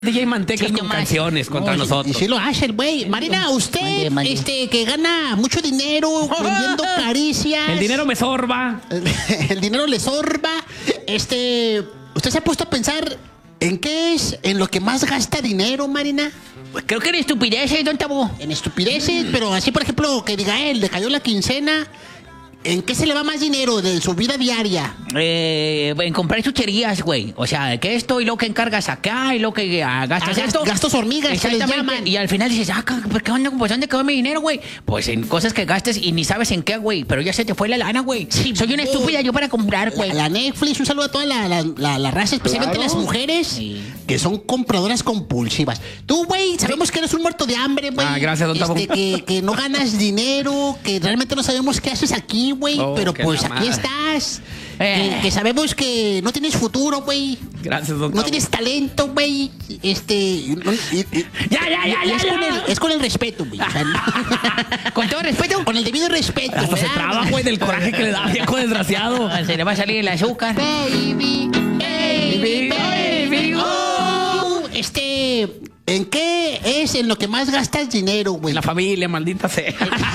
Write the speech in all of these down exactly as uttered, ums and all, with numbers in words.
D J Manteca Sí, con nomás. canciones contra No, nosotros. Y sí lo hace el güey. Marina, usted, Mande, mande. este, que gana mucho dinero vendiendo caricias. El dinero me sorba. El dinero le sorba. Este, ¿usted se ha puesto a pensar en qué es en lo que más gasta dinero, Marina? Pues creo que en estupideces, don Tabo. En estupideces, pero así, por ejemplo, que diga él, le cayó la quincena. ¿En qué se le va más dinero de su vida diaria? Eh, en comprar chucherías, güey. O sea, que esto y lo que encargas acá y lo que ah, gastas Ah, esto. gastos hormigas, que les Exactamente. llaman. Y al final dices, ah, ¿por qué onda? Pues, ¿dónde quedó mi dinero, güey? Pues en cosas que gastes y ni sabes en qué, güey. Pero ya se te fue la lana, güey. Sí, Soy una güey. estúpida yo para comprar, güey. La, la Netflix, un saludo a toda la, la, la, la raza, especialmente Claro. las mujeres, Sí. que son compradoras compulsivas. Tú, güey, sabemos que eres un muerto de hambre, güey. Ah, gracias, don Tabo. Este, que, que no ganas dinero, que realmente no sabemos qué haces aquí, güey. Oh, pero qué pues la aquí madre. estás. Eh. Que, que sabemos que no tienes futuro, güey. Gracias, don No Tabo. tienes talento, güey. Este. y- y- y- Ya, ya, ya, y ya, es, con ya. el, es con el respeto, güey. O sea, no- Con todo respeto. con el debido respeto. Hasta se ¿verdad? traba, güey, del coraje que le da, viejo desgraciado. Ah, Se le va a salir el azúcar. Baby, baby, baby, oh. Este, ¿en qué es en lo que más gastas dinero, güey? En la familia, maldita sea.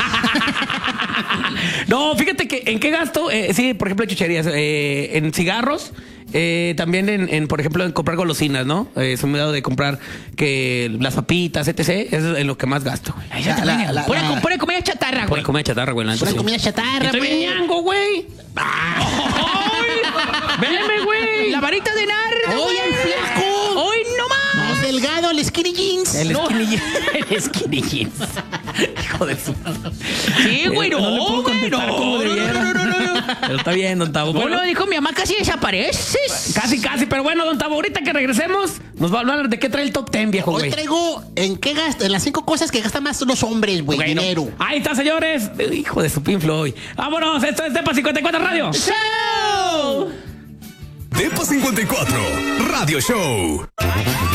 No, fíjate que en qué gasto, eh, sí, por ejemplo, en chucherías, eh, en cigarros, eh, también en, en, por ejemplo, en comprar golosinas, ¿no? Eh, soy muy dado de comprar que las papitas, etcétera. Eso es en lo que más gasto, güey. Ay, La- también, la- la- pura, la- pura comida chatarra, Pura güey. comida chatarra, güey. la neta, Pura sí. comida chatarra, Estoy bien güey. ñango, güey. ¡Ay! ¡Veme, güey! La varita de nar. ¡Oye, el flaco! ¡Hoy no más! Más delgado, el skinny jeans. El No. skinny jeans. El skinny jeans. Hijo de su... Sí, güey, no, No le puedo güey, contestar no, como no, debiera. no, no, no, no. Pero está bien, don Tabo. Bueno, Bueno, dijo mi mamá, casi desapareces. casi, casi. Pero bueno, don Tabo, ahorita que regresemos, nos va a hablar de qué trae el top ten, viejo, Hoy güey. traigo en qué gasta, en las cinco cosas que gastan más los hombres, güey, Bueno, dinero. ahí está, señores. Hijo de su Pink Floyd. Vámonos, esto es Depa cincuenta y cuatro Radio. ¡Show! Depa cincuenta y cuatro Radio Show.